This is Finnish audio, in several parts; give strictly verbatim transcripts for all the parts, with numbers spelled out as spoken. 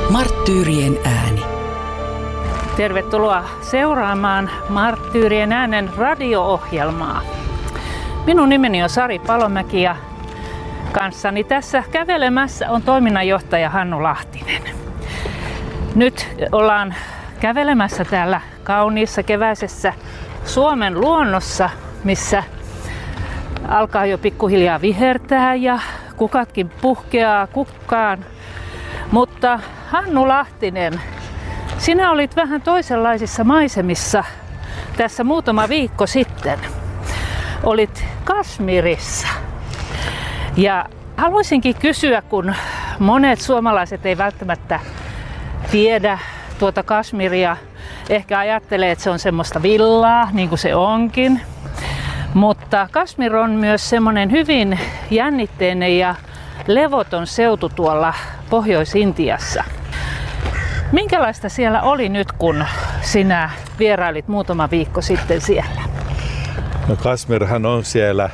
Marttyyrien ääni. Tervetuloa seuraamaan Marttyyrien äänen radio-ohjelmaa. Minun nimeni on Sari Palomäki ja kanssani tässä kävelemässä on toiminnanjohtaja Hannu Lahtinen. Nyt ollaan kävelemässä täällä kauniissa keväisessä Suomen luonnossa, missä alkaa jo pikkuhiljaa vihertää ja kukatkin puhkeaa kukkaan. Mutta Hannu Lahtinen, sinä olit vähän toisenlaisissa maisemissa tässä muutama viikko sitten. Olit Kashmirissa. Ja haluaisinkin kysyä, kun monet suomalaiset ei välttämättä tiedä tuota Kashmiria, ehkä ajattelee, että se on semmoista villaa, niin kuin se onkin. Mutta Kashmir on myös semmoinen hyvin jännitteinen ja levoton seutu tuolla Pohjois-Intiassa. Minkälaista siellä oli nyt, kun sinä vierailit muutama viikko sitten siellä? No Kashmirhan on siellä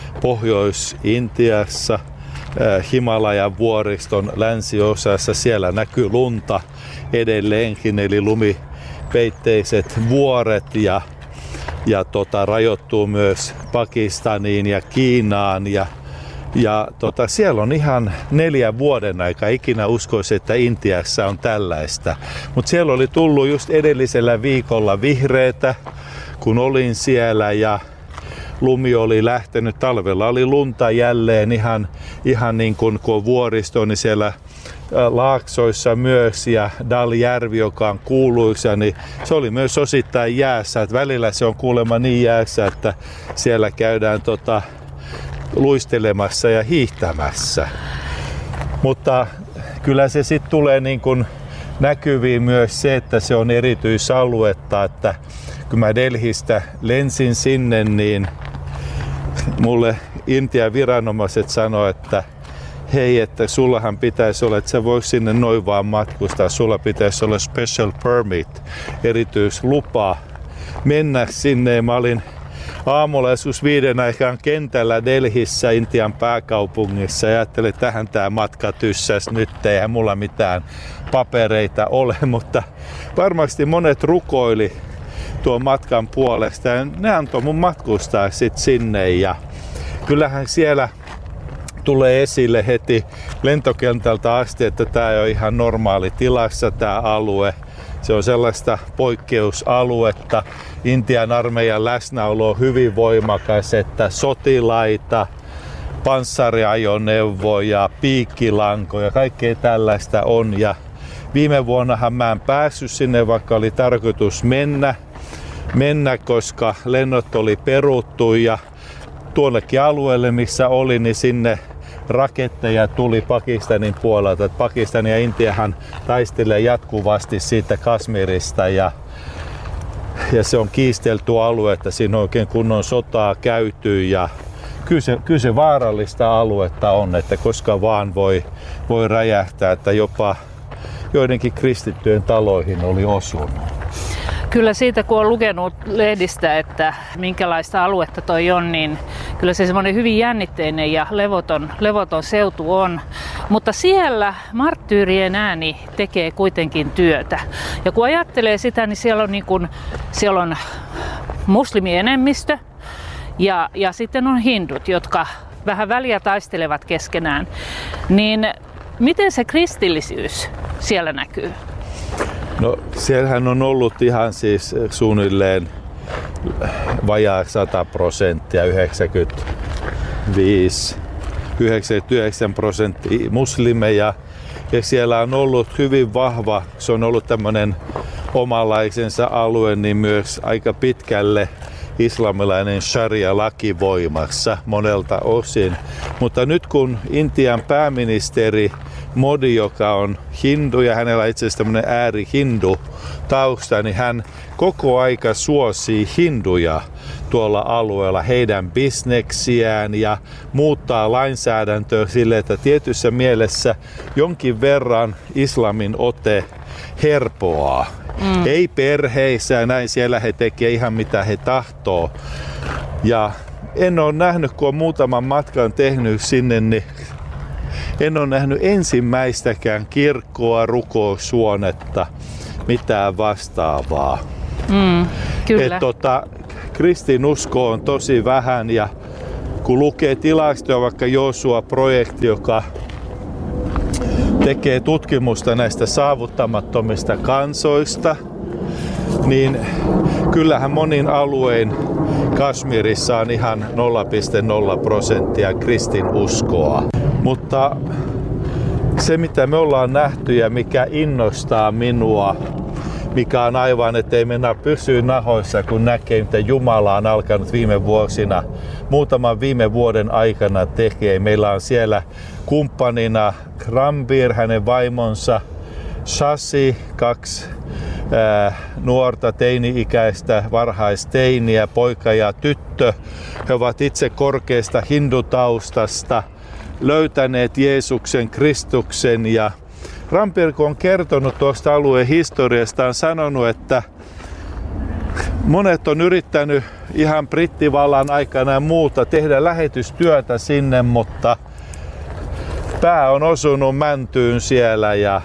Pohjois-Intiassa, Himalajan vuoriston länsiosassa. Siellä näkyy lunta edelleenkin, eli lumipeitteiset vuoret ja, ja tota, rajoittuu myös Pakistaniin ja Kiinaan. Ja, ja tota, siellä on ihan neljä vuoden aika. Ikinä uskoisi, että Intiassa on tällaista. Mutta siellä oli tullut just edellisellä viikolla vihreätä, kun olin siellä, ja lumi oli lähtenyt. Talvella oli lunta jälleen ihan, ihan niin kuin kun on vuoristo, niin siellä laaksoissa myös, ja Daljärvi, joka on kuuluisa, niin se oli myös osittain jäässä. Et välillä se on kuulemma niin jäässä, että siellä käydään tota, luistelemassa ja hiihtämässä. Mutta kyllä se sitten tulee niin kuin näkyviin myös se, että se on erityisaluetta, että kun mä Delhistä lensin sinne, niin mulle Intian viranomaiset sanoi, että hei, että sullahan pitäisi olla, että sä voit sinne noin vaan matkustaa, sulla pitäisi olla special permit, erityislupa mennä sinne. Mä olin aamulla joskus viiden aikaan kentällä Delhissä, Intian pääkaupungissa, ja ajattelin, että tähän tää matka tyssäs nyt, eihän mulla mitään papereita ole, mutta varmasti monet rukoili tuon matkan puolesta, ja ne antoi mun matkustaa sit sinne, ja kyllähän siellä tulee esille heti lentokentältä asti, että tää ei ole ihan normaali tilassa tää alue. Se on sellaista poikkeusaluetta. Intian armeijan läsnäolo on hyvin voimakas, että sotilaita, panssariajoneuvoja, piikkilankoja, kaikkea tällaista on. Ja viime vuonnahan mä en päässyt sinne, vaikka oli tarkoitus mennä, mennä koska lennot oli peruttu, ja tuollekin alueelle, missä oli, niin sinne raketteja tuli Pakistanin puolelta. Pakistan ja Intiahan taistelee jatkuvasti siitä Kashmirista, ja, ja se on kiistelty alue, että siinä on oikein kunnon sotaa käyty, ja kyllä se, kyllä se vaarallista aluetta on, että koska vaan voi, voi räjähtää, että jopa joidenkin kristittyjen taloihin oli osunut. Kyllä siitä, kun on lukenut lehdistä, että minkälaista aluetta toi on, niin kyllä se semmoinen hyvin jännitteinen ja levoton, levoton seutu on. Mutta siellä Marttyyrien ääni tekee kuitenkin työtä. Ja kun ajattelee sitä, niin siellä on, niin kuin, siellä on muslimienemmistö ja, ja sitten on hindut, jotka vähän väliä taistelevat keskenään. Niin miten se kristillisyys siellä näkyy? No siellähän on ollut ihan siis suunnilleen vajaa sata prosenttia, yhdeksänkymmentäviisi yhdeksänkymmentäyhdeksän prosenttia muslimeja, ja siellä on ollut hyvin vahva, se on ollut tämmöinen omalaisensa alue, niin myös aika pitkälle islamilainen sharia-laki voimassa monelta osin. Mutta nyt kun Intian pääministeri Modi, joka on hindu ja hänellä on itse asiassa tämmöinen ääri-hindu tausta, niin hän koko aika suosii hinduja tuolla alueella, heidän bisneksiään, ja muuttaa lainsäädäntöä sille, että tietyssä mielessä jonkin verran islamin ote herpoaa. Mm. Ei perheissä ja näin, siellä he tekevät ihan mitä he tahtoo. Ja en ole nähnyt, kun on muutaman matkan tehnyt sinne, niin En ole nähnyt ensimmäistäkään kirkkoa, rukoushuonetta, mitään vastaavaa. Mm, kyllä. Et, tota, kristinusko on tosi vähän ja kun lukee tilastoja, vaikka Joosua-projekti, joka tekee tutkimusta näistä saavuttamattomista kansoista, niin kyllähän monin aluein Kashmirissa on ihan nolla pilkku nolla prosenttia kristinuskoa. Mutta se mitä me ollaan nähty ja mikä innostaa minua, mikä on aivan, ettei mennä pysyä nahoissa, kun näkee, mitä Jumala on alkanut viime vuosina, muutaman viime vuoden aikana tekee. Meillä on siellä kumppanina Rambir, hänen vaimonsa, Shasi, kaksi ää, nuorta teini-ikäistä varhaisteiniä, poika ja tyttö. He ovat itse korkeasta hindutaustasta löytäneet Jeesuksen, Kristuksen ja Rambir, kun on kertonut tuosta alueen historiasta, on sanonut, että monet on yrittänyt ihan brittivallan aikana ja muuta tehdä lähetystyötä sinne, mutta pää on osunut mäntyyn siellä ja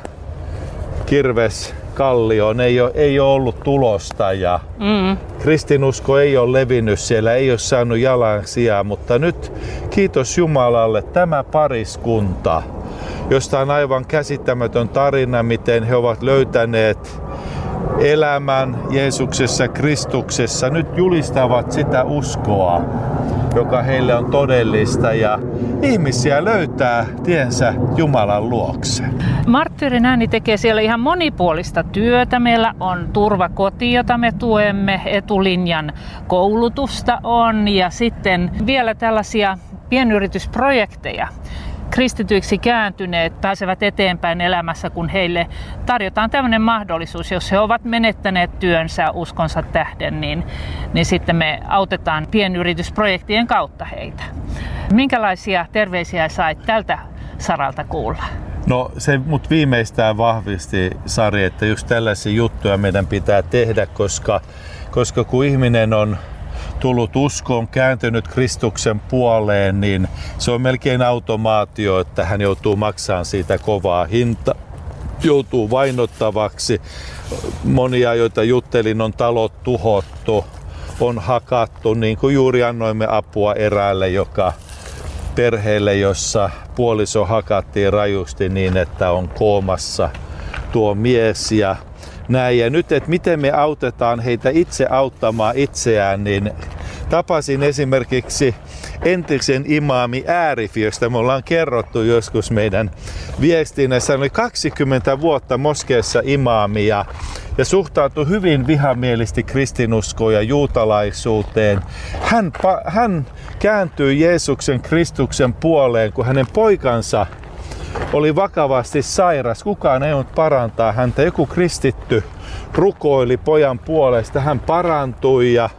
kirves kallioon ei ole, ei ole ollut tulosta ja mm. kristinusko ei ole levinnyt siellä, ei ole saanut jalansijaa, mutta nyt kiitos Jumalalle tämä pariskunta, josta on aivan käsittämätön tarina, miten he ovat löytäneet elämän Jeesuksessa, Kristuksessa. Nyt julistavat sitä uskoa, joka heille on todellista ja ihmisiä löytää tiensä Jumalan luokse. Marttyyrin ääni tekee siellä ihan monipuolista työtä. Meillä on turvakoti, jota me tuemme, etulinjan koulutusta on ja sitten vielä tällaisia pienyritysprojekteja. Kristityiksi kääntyneet pääsevät eteenpäin elämässä, kun heille tarjotaan tämmöinen mahdollisuus. Jos he ovat menettäneet työnsä uskonsa tähden, niin, niin sitten me autetaan pienyritysprojektien kautta heitä. Minkälaisia terveisiä sait tältä saralta kuulla? No se mut viimeistään vahvisti, Sari, että just tällaisia juttuja meidän pitää tehdä, koska, koska kun ihminen on tullut uskoon, kääntynyt Kristuksen puoleen, niin se on melkein automaatio, että hän joutuu maksamaan siitä kovaa hinta, joutuu vainottavaksi. Monia, joita juttelin, on talot tuhottu, on hakattu, niin kuin juuri annoimme apua eräälle, joka perheelle, jossa puoliso hakattiin rajusti niin, että on koomassa tuo mies ja näin. Ja nyt, että miten me autetaan heitä itse auttamaan itseään, niin tapasin esimerkiksi entisen imaami Äärifi, josta me ollaan kerrottu joskus meidän viestinnässä. Hän oli kaksikymmentä vuotta moskeessa imaami ja, ja suhtautui hyvin vihamielisesti kristinuskoon ja juutalaisuuteen. Hän, hän kääntyi Jeesuksen, Kristuksen puoleen, kun hänen poikansa oli vakavasti sairas. Kukaan ei ollut parantaa häntä. Joku kristitty rukoili pojan puolesta. Hän parantui ja,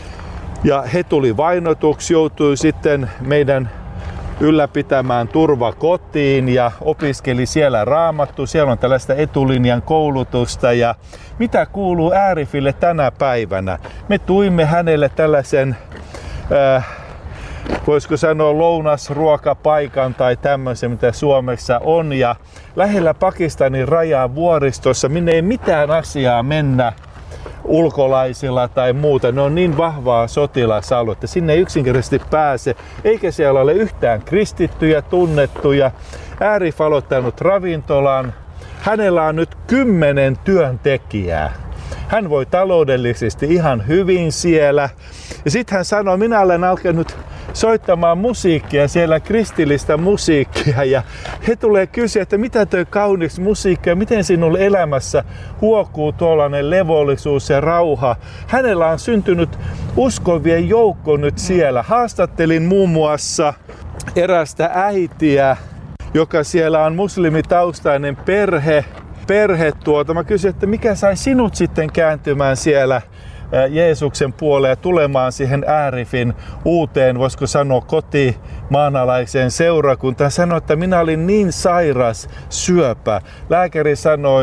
ja he tuli vainotuksi. Joutui sitten meidän ylläpitämään turvakotiin ja opiskeli siellä raamattu. Siellä on tällaista etulinjan koulutusta. Ja mitä kuuluu Äärifille tänä päivänä? Me tuimme hänelle tällaisen Äh, voisiko sanoa lounasruokapaikan tai tämmöisen, mitä Suomessa on. Ja lähellä Pakistanin rajaa vuoristossa, minne ei mitään asiaa mennä ulkolaisilla tai muuta. Ne on niin vahvaa sotilasalue, että sinne ei yksinkertaisesti pääse. Eikä siellä ole yhtään kristittyjä, tunnettuja. Äärif aloittanut ravintolan. Hänellä on nyt kymmenen työntekijää. Hän voi taloudellisesti ihan hyvin siellä. Ja sitten hän sanoi, minä olen alkanut soittamaan musiikkia, siellä kristillistä musiikkia. Ja he tulee kysyä, että mitä toi kaunis musiikki ja miten sinulle elämässä huokuu tuollainen levollisuus ja rauha. Hänellä on syntynyt uskovien joukko nyt siellä. Haastattelin muun muassa erästä äitiä, joka siellä on muslimitaustainen perhe. perhe tuota. Mä kysyin, että mikä sai sinut sitten kääntymään siellä Jeesuksen puoleen ja tulemaan siihen Äärifin uuteen, voisiko sanoa kotimaanalaiseen seurakuntaan. Hän sanoi, että minä olin niin sairas, syöpä. Lääkäri sanoi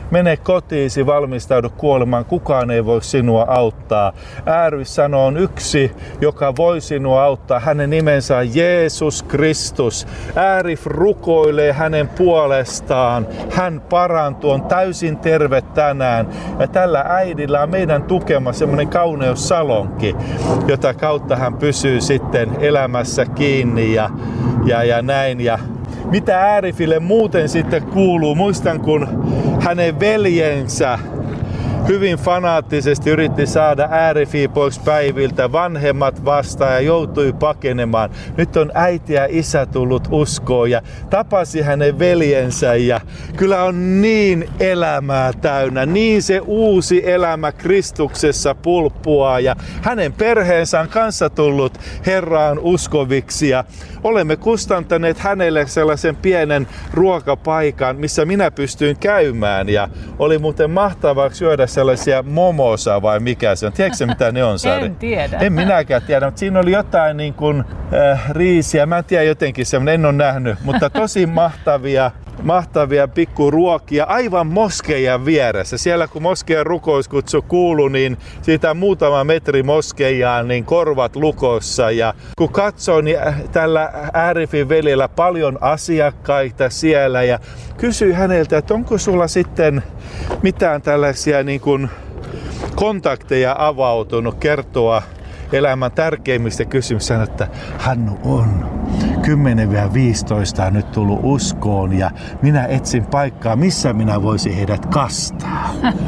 mene kotiisi, valmistaudu kuolemaan, kukaan ei voi sinua auttaa. Aarif sanoo, on yksi, joka voi sinua auttaa. Hänen nimensä on Jeesus Kristus. Aarif rukoilee hänen puolestaan. Hän parantuu, on täysin terve tänään. Ja tällä äidillä on meidän tukema semmoinen kauneussalonki, jota kautta hän pysyy sitten elämässä kiinni ja, ja, ja näin. Ja mitä Aarifille muuten sitten kuuluu? Muistan, kun hänen veljensä hyvin fanaattisesti yritti saada Aarifia pois päiviltä, vanhemmat vastaan ja joutui pakenemaan. Nyt on äiti ja isä tullut uskoon ja tapasi hänen veljensä ja kyllä on niin elämää täynnä, niin se uusi elämä Kristuksessa pulppuaa ja hänen perheensä on kanssa tullut Herraan uskoviksi ja olemme kustantaneet hänelle sellaisen pienen ruokapaikan, missä minä pystyin käymään ja oli muuten mahtavaa syödä sellaisia momosa vai mikä se on. Tiedätkö mitä ne on, Sari? En tiedä. En minäkään tiedä, mutta siinä oli jotain niin kuin äh, riisiä. Mä en tiedä jotenkin semmoinen, en ole nähnyt, mutta tosi mahtavia, mahtavia pikkuruokia aivan moskeijan vieressä. Siellä kun moskeijan rukouskutsu kuului, niin siitä muutama metri moskeijaan, niin korvat lukossa. Ja kun katsoo, niin tällä Aarifin veljellä paljon asiakkaita siellä ja kysyi häneltä, että onko sulla sitten mitään tällaisia niin kuin kontakteja avautunut kertoa elämän tärkeimmistä kysymyksistä, että Hannu on kymmenen viisitoista on nyt tullut uskoon ja minä etsin paikkaa, missä minä voisin heidät kastaa.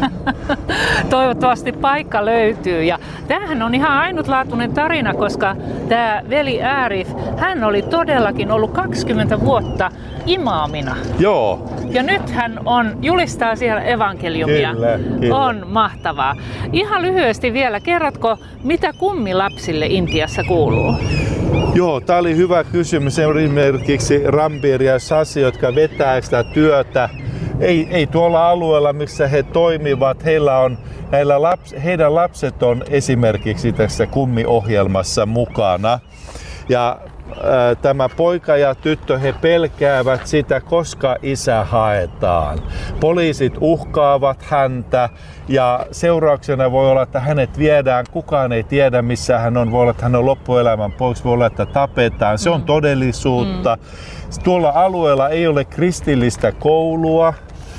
Toivottavasti paikka löytyy. Ja tämähän on ihan ainutlaatuinen tarina, koska tämä veli Aarif, hän oli todellakin ollut kaksikymmentä vuotta imaamina. Joo. Ja nyt hän on, julistaa siellä evankeliumia. Kyllä, kyllä. On mahtavaa. Ihan lyhyesti vielä, kerrotko, mitä kummilapsille Intiassa kuuluu? Joo, tämä oli hyvä kysymys. Esimerkiksi Rambir ja Sasi, jotka vetää sitä työtä. Ei, ei tuolla alueella, missä he toimivat, heillä on, heillä laps, heidän lapset on esimerkiksi tässä kummiohjelmassa mukana. Ja ää, tämä poika ja tyttö, he pelkäävät sitä, koska isä haetaan. Poliisit uhkaavat häntä ja seurauksena voi olla, että hänet viedään. Kukaan ei tiedä, missä hän on. Voi olla, että hän on loppuelämän pois. Voi olla, että tapetaan. Se on todellisuutta. Mm. Tuolla alueella ei ole kristillistä koulua.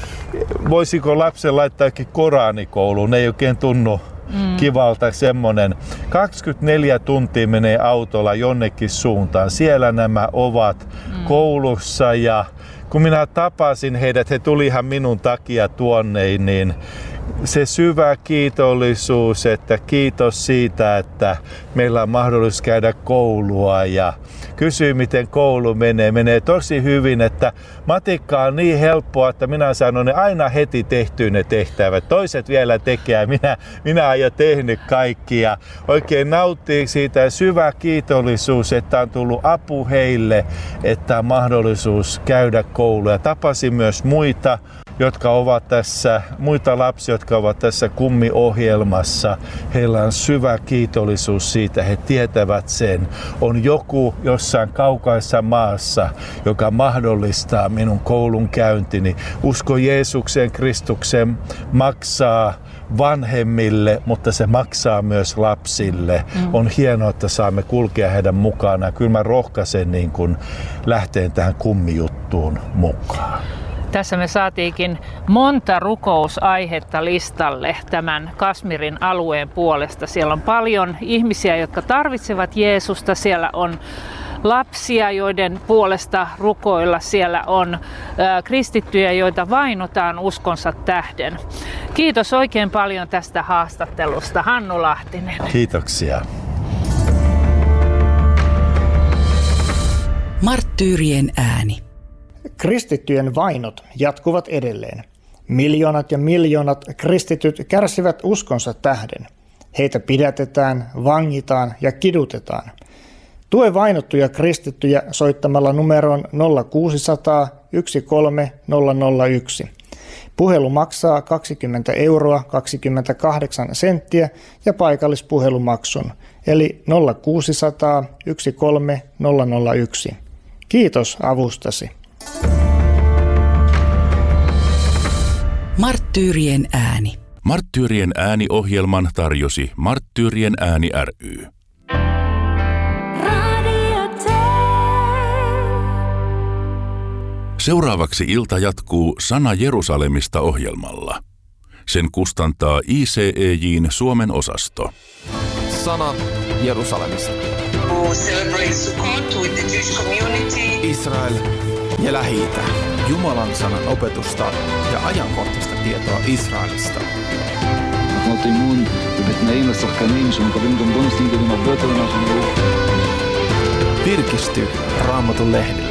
Voisiko lapsen laittaa koranikouluun? Ne ei oikein tunnu mm. kivalta semmonen. kaksikymmentäneljä tuntia menee autolla jonnekin suuntaan. Siellä nämä ovat mm. koulussa ja kun minä tapasin heidät, he tulihan minun takia tuonne, niin se syvä kiitollisuus, että kiitos siitä, että meillä on mahdollisuus käydä koulua ja kysyy, miten koulu menee. Menee tosi hyvin, että matikka on niin helppoa, että minä sanon ne aina heti tehtyä ne tehtävät. Toiset vielä tekee, minä, minä aion tehnyt kaikki ja oikein nauttii siitä syvä kiitollisuus, että on tullut apu heille, että on mahdollisuus käydä koulua. Tapasin myös muita, jotka ovat tässä, muita lapsia, jotka ovat tässä kummiohjelmassa. Heillä on syvä kiitollisuus siitä, he tietävät sen. On joku jossain kaukaisessa maassa, joka mahdollistaa minun koulun käyntini. Usko Jeesukseen, Kristukseen maksaa vanhemmille, mutta se maksaa myös lapsille. Mm. On hienoa, että saamme kulkea heidän mukanaan. Kyllä mä rohkaisen niin kun lähteen tähän kummijuttuun mukaan. Tässä me saatiinkin monta rukousaihetta listalle tämän Kashmirin alueen puolesta. Siellä on paljon ihmisiä, jotka tarvitsevat Jeesusta. Siellä on lapsia, joiden puolesta rukoilla. Siellä on ä, kristittyjä, joita vainotaan uskonsa tähden. Kiitos oikein paljon tästä haastattelusta, Hannu Lahtinen. Kiitoksia. Marttyyrien ääni. Kristittyjen vainot jatkuvat edelleen. Miljoonat ja miljoonat kristityt kärsivät uskonsa tähden. Heitä pidätetään, vangitaan ja kidutetaan. Tue vainottuja kristittyjä soittamalla numeroon nolla kuusisataa yksi kolme nolla nolla yksi. Puhelu maksaa kaksikymmentä euroa kaksikymmentäkahdeksan senttiä ja paikallispuhelumaksun, eli nolla kuusisataa yksi kolme nolla nolla yksi. Kiitos avustasi. Marttyyrien ääni. Marttyyrien ääni-ohjelman tarjosi Marttyyrien ääni ry. Seuraavaksi ilta jatkuu Sana Jerusalemista -ohjelmalla. Sen kustantaa I C E J:n Suomen osasto. Sana Jerusalemista. Israel ja Lähi-itä. Jumalan sanan opetusta ja ajankohtaista tietoa Israelista. Virkisty Raamatun lehdellä.